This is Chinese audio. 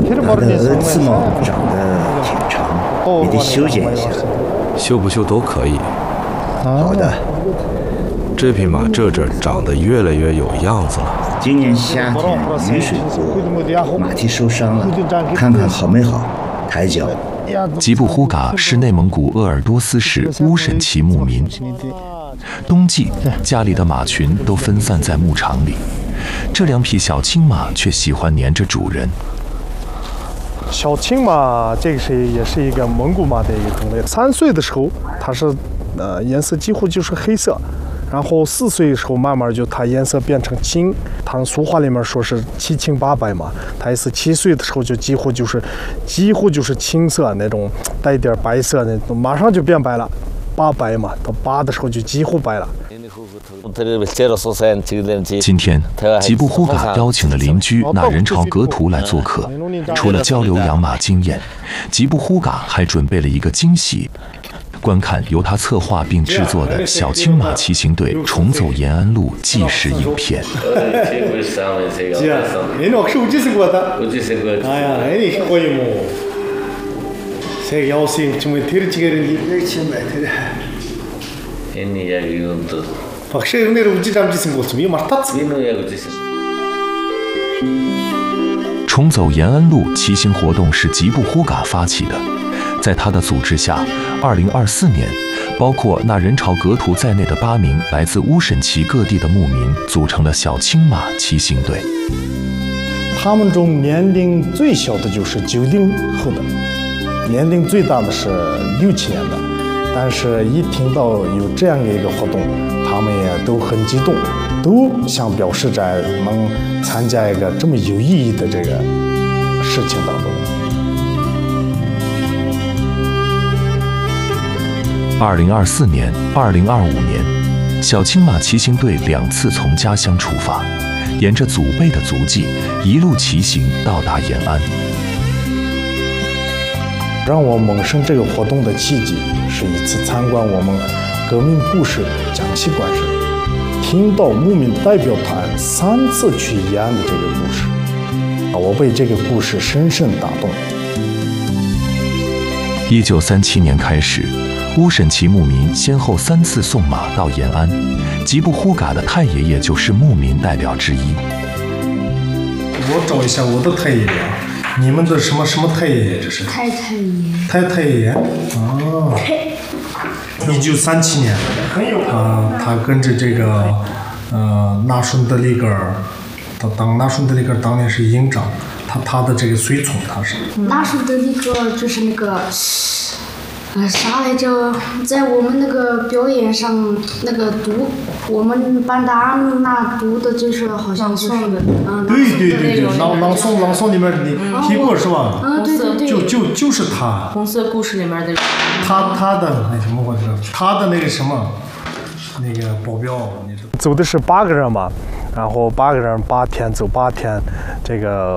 他的刺毛长得挺长，你得修剪一下。 修不修都可以。 好的。 这匹马这长得越来越有样子了。 今年夏天雨水多，马蹄受伤了，看看好没好？抬脚。 吉布呼嘎是内蒙古鄂尔多斯市乌审旗牧民。冬季，家里的马群都分散在牧场里，这2匹小青马却喜欢黏着主人。 小青马这个也是一个蒙古马的一个种类。3岁的时候，它是颜色几乎就是黑色。然后4岁的时候，慢慢就它颜色变成青，它俗话里面说是7青8白嘛。它也是7岁的时候就几乎就是青色那种，带一点白色那种，马上就变白了，8白嘛。到8的时候就几乎白了。 今天，吉布呼嘎邀请了邻居那人朝格图来做客，除了交流养马经验，吉布呼嘎还准备了一个惊喜。观看由他策划并制作的小青马骑行队重走延安路纪实影片。重走延安路骑行活动是吉布呼嘎发起的。在他的组织下，2024年，包括那人朝格图在内的8名来自乌审旗各地的牧民组成了小青马骑行队。 他们中年龄最小的就是90后的，年龄最大的是6、7年的。但是，一听到有这样的一个活动，他们也都很激动，都想表示在能参加一个这么有意义的这个事情当中。 2024年、2025年，小青马骑行队2次从家乡出发，沿着祖辈的足迹，一路骑行到达延安。 让我萌生这个活动的契机，是一次参观我们革命故事讲习馆时，听到牧民代表团3次去延安的这个故事，我被这个故事深深打动。 1937年开始，乌审旗牧民先后3次送马到延安，吉布呼嘎的太爷爷就是牧民代表之一。 我找一下我的太爷爷，你们的什么太爷爷？这是太爷。 太爷爷。哦。1937年，他跟着这个纳顺德里格尔，纳顺德里格尔当年是营长，他的这个随从他是。 纳顺德里格尔就是那个。啥来着？在我们那个表演上，那个读我们班的阿米娜读的，就是好像就是对，朗诵里面你提过是吧？ 对。 就是他。 红色故事里面的。 他的那什么我知道，他的那个什么，那个保镖，你知道。走的是8个人嘛，然后8个人8天走8天，这个